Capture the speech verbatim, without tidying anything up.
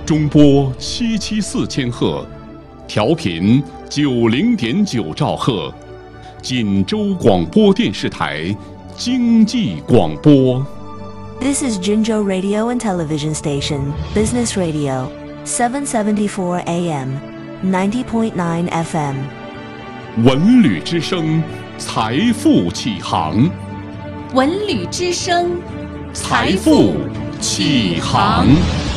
中波七七四千赫，调频九零点九兆赫，锦州广播电视台经济广播。 This is Jinzhou Radio and Television Station, Business Radio, seven seventy-four A M, ninety point nine F M. 文旅之声，财富起航。 文旅之声， 财富起航。